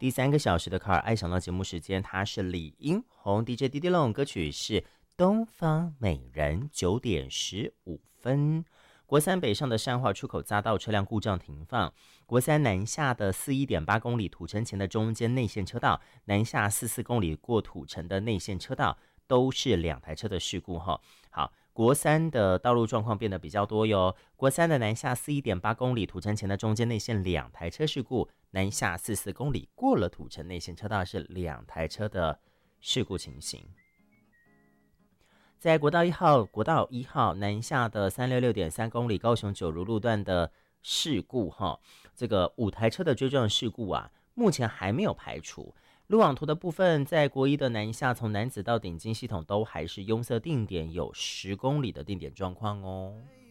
第3个小时的卡尔爱想到节目时间，他是李英宏 DJ 滴滴龙，歌曲是东方美人9点15分。国三北上的善化出口匝道车辆故障停放，国三南下的41.8公里土城前的中间内线车道，南下44公里过土城的内线车道都是2台车的事故哈。好，国三的道路状况变得比较多哟。国三的南下41.8公里土城前的中间内线2台车事故，南下44公里过了土城内线车道是2台车的事故情形。在国道1号南下的366.3公里高雄九如路段的事故哈，这个5台车的追撞事故啊，目前还没有排除。路网图的部分，在国一的南下，从楠梓到顶金系统都还是拥塞定点，有10公里的定点状况哦。